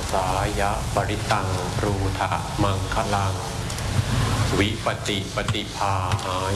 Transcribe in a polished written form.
สายะปริตังรูทะมังคลังวิปติปฏิภาหา